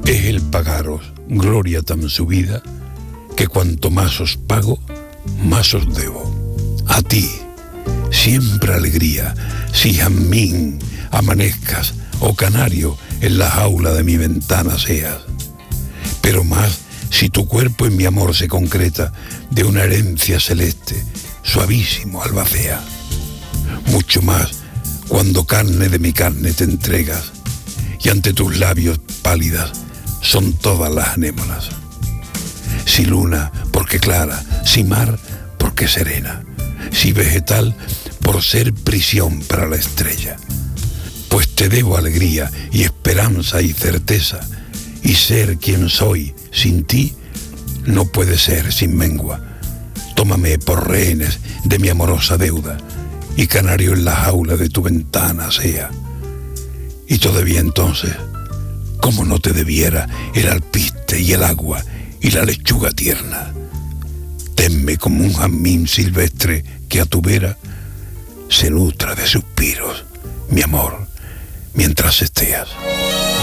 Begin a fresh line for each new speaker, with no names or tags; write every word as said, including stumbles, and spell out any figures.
Es el pagaros gloria tan subida, que cuanto más os pago, más os debo. A ti, siempre alegría, si jazmín amanezcas o canario en la jaula de mi ventana seas. Pero más si tu cuerpo en mi amor se concreta de una herencia celeste, suavísimo albacea. Mucho más cuando carne de mi carne te entregas y ante tus labios pálidas son todas las anémonas. Si luna, porque clara, si mar, porque serena, si vegetal, por ser prisión para la estrella. Pues te debo alegría y esperanza y certeza, y ser quien soy sin ti no puede ser sin mengua. Tómame por rehenes de mi amorosa deuda, y canario en la jaula de tu ventana sea. Y todavía entonces, ¿cómo no te debiera el alpiste y el agua y la lechuga tierna? Tenme como un jazmín silvestre que a tu vera se nutra de suspiros, mi amor, mientras esteas.